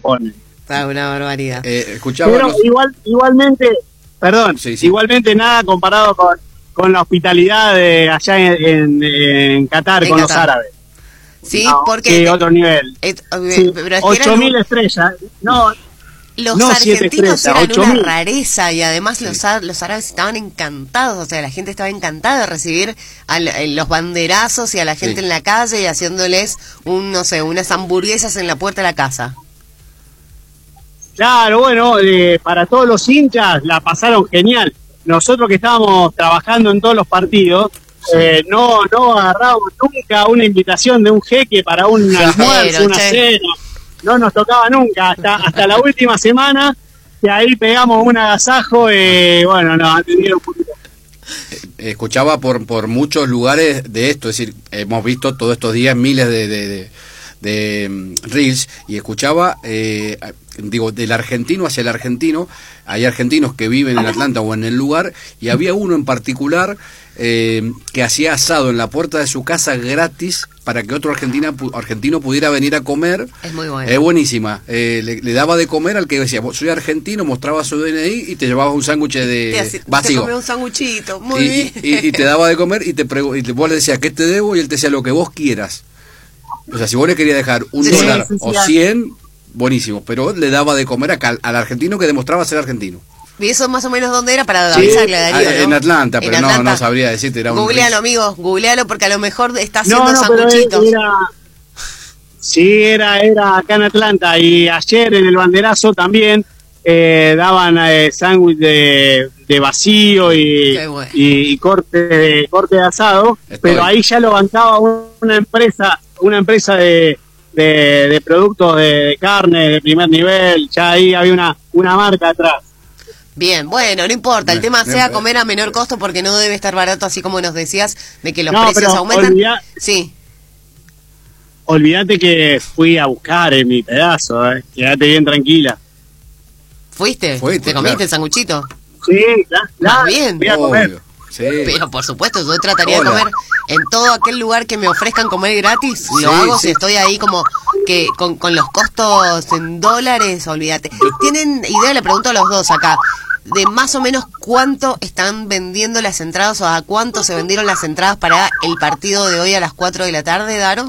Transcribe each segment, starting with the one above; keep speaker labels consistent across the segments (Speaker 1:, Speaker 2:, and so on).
Speaker 1: ponen.
Speaker 2: Está una barbaridad.
Speaker 3: Escuchaba
Speaker 1: pero igualmente, perdón,
Speaker 3: Sí, sí.
Speaker 1: igualmente nada comparado con la hospitalidad de allá en Qatar,
Speaker 2: En
Speaker 1: con
Speaker 2: Qatar.
Speaker 1: los árabes.
Speaker 2: Sí,
Speaker 1: No,
Speaker 2: porque...
Speaker 1: sí, otro nivel. Sí,
Speaker 2: pero es que eran
Speaker 1: 8.000 estrellas. No,
Speaker 2: los
Speaker 1: no 7
Speaker 2: argentinos
Speaker 1: estrellas,
Speaker 2: eran una
Speaker 1: 8.000.
Speaker 2: rareza y además los árabes estaban encantados, o sea, la gente estaba encantada de recibir los banderazos y a la gente
Speaker 3: Sí.
Speaker 2: en la calle y haciéndoles unas hamburguesas en la puerta de la casa.
Speaker 1: Claro, bueno, para todos los hinchas la pasaron genial. Nosotros que estábamos trabajando en todos los partidos, no agarrábamos nunca una invitación de un jeque para un almuerzo, una cena. No nos tocaba nunca, hasta la última semana, que ahí pegamos un agasajo, bueno, nos atendieron un poquito.
Speaker 3: Escuchaba por muchos lugares de esto, es decir, hemos visto todos estos días miles de reels, y escuchaba, del argentino hacia el argentino. Hay argentinos que viven en Atlanta o en el lugar, y había uno en particular que hacía asado en la puerta de su casa gratis para que otro argentino pudiera venir a comer.
Speaker 2: Es muy bueno.
Speaker 3: Es buenísima. Le daba de comer al que decía, soy argentino, mostraba su DNI y te llevaba un sándwich vacío.
Speaker 2: Te comía un sanguchito, muy bien.
Speaker 3: Y te daba de comer y vos le decías, ¿qué te debo? Y él te decía, lo que vos quieras. O sea, si vos le querías dejar $1 o 100, buenísimo. Pero le daba de comer al argentino que demostraba ser argentino.
Speaker 2: ¿Y eso más o menos dónde era para avisarle a Darío, ¿no?
Speaker 3: En Atlanta, pero
Speaker 2: Atlanta.
Speaker 3: No sabría decirte. Era
Speaker 2: Googlealo, amigo, googlealo porque a lo mejor está haciendo sanguchitos.
Speaker 1: Sí, era acá en Atlanta, y ayer en el banderazo también daban sándwich de vacío y corte de asado. Pero ahí ya lo bancaba una empresa de productos de carne de primer nivel. Ya ahí había una marca atrás.
Speaker 2: Bien, bueno, no importa, el tema sea comer a menor costo porque no debe estar barato, así como nos decías, de que los precios aumentan. Sí.
Speaker 1: Olvídate que fui a buscar en mi pedazo, quédate bien tranquila.
Speaker 2: ¿Fuiste? ¿Te comiste el sanguchito?
Speaker 1: Sí, claro.
Speaker 2: Bien.
Speaker 1: Voy a comer.
Speaker 3: Sí.
Speaker 2: Pero por supuesto, yo trataría de comer en todo aquel lugar que me ofrezcan comer gratis. Lo hago si estoy ahí como que con los costos en dólares, olvídate. ¿Tienen idea? Le pregunto a los dos acá, de más o menos cuánto están vendiendo las entradas, o a cuánto se vendieron las entradas para el partido de hoy a las 4 de la tarde, Daro.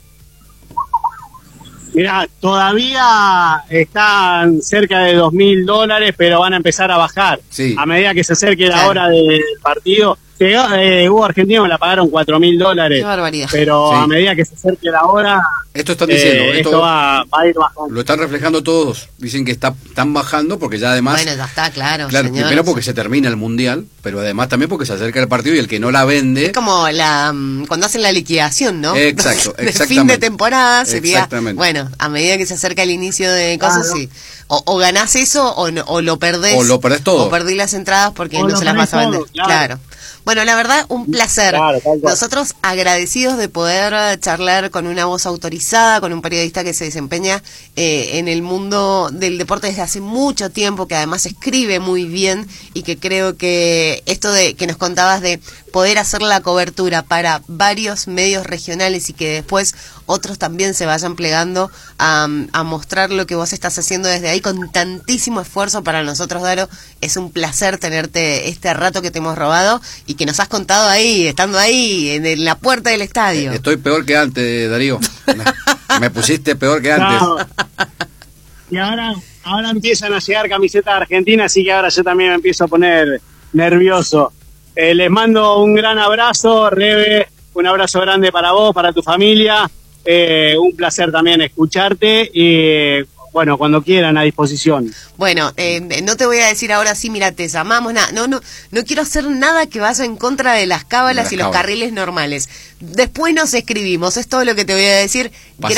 Speaker 1: Mirá, todavía están cerca de $2.000, pero van a empezar a bajar.
Speaker 3: Sí.
Speaker 1: A medida que se acerque la hora del partido. Hubo argentinos que la pagaron $4.000.
Speaker 2: Qué barbaridad.
Speaker 1: Pero a medida que se acerque la hora,
Speaker 3: esto están diciendo,
Speaker 1: esto va a ir bajando.
Speaker 3: Lo están reflejando todos. Dicen que están bajando porque ya además...
Speaker 2: Bueno, ya está, claro,
Speaker 3: primero porque se termina el Mundial, pero además también porque se acerca el partido y el que no la vende...
Speaker 2: Es como cuando hacen la liquidación, ¿no?
Speaker 3: Exacto,
Speaker 2: de
Speaker 3: exactamente.
Speaker 2: fin de temporada sería...
Speaker 3: Exactamente.
Speaker 2: Bueno, a medida que se acerca el inicio de cosas, sí. O ganás eso o lo perdés.
Speaker 3: O lo perdés todo.
Speaker 2: O perdí las entradas porque no se las vas a vender. Claro. Bueno, la verdad, un placer.
Speaker 1: Claro.
Speaker 2: Nosotros agradecidos de poder charlar con una voz autorizada, con un periodista que se desempeña en el mundo del deporte desde hace mucho tiempo, que además escribe muy bien, y que creo que esto de que nos contabas de poder hacer la cobertura para varios medios regionales y que después otros también se vayan plegando a mostrar lo que vos estás haciendo desde ahí con tantísimo esfuerzo para nosotros, Daro. Es un placer tenerte este rato que te hemos robado y que nos has contado ahí, estando ahí en la puerta del estadio.
Speaker 3: Estoy peor que antes, Darío. Me pusiste peor que antes.
Speaker 1: No. Y ahora empiezan a llegar camisetas argentinas, así que ahora yo también me empiezo a poner nervioso. Les mando un gran abrazo, Rebe, un abrazo grande para vos, para tu familia. Un placer también escucharte y bueno, cuando quieran, a disposición.
Speaker 2: Bueno, no te voy a decir ahora sí, mira, te llamamos, nada. No quiero hacer nada que vaya en contra de las cábalas y los carriles normales. Después nos escribimos, es todo lo que te voy a decir.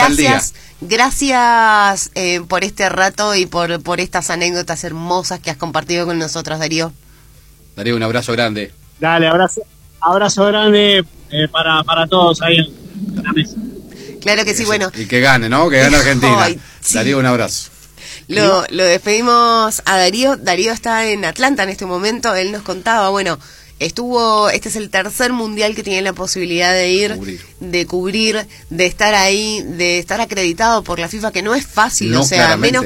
Speaker 2: Gracias por este rato y por estas anécdotas hermosas que has compartido con nosotros, Darío.
Speaker 3: Darío, un abrazo grande.
Speaker 1: Dale, abrazo grande para todos ahí en la mesa.
Speaker 2: Claro que sí, bueno.
Speaker 3: Y que gane, ¿no? Que gane Argentina.
Speaker 2: Ay, sí.
Speaker 3: Darío, un abrazo.
Speaker 2: Lo despedimos a Darío. Darío está en Atlanta en este momento. Él nos contaba, bueno, este es el tercer mundial que tiene la posibilidad de ir, de cubrir, de estar ahí, de estar acreditado por la FIFA, que no es fácil,
Speaker 3: No,
Speaker 2: o sea,
Speaker 3: claramente.
Speaker 2: menos